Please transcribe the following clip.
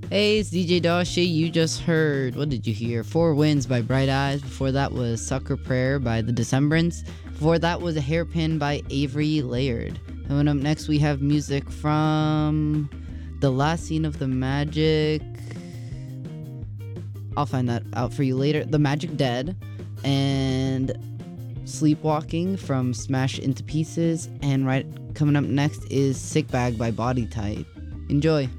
Hey, it's DJ Dashi. You just heard, what did you hear? Four Winds by Bright Eyes. Before that was Sucker Prayer by The Decemberance. Before that was a Hairpin by Avery Laird. Coming up next, we have music from The Last Scene of the Magic. I'll find that out for you later. The Magic Dead and Sleepwalking from Smash Into Pieces. And right coming up next is Sick Bag by Body Type. Enjoy.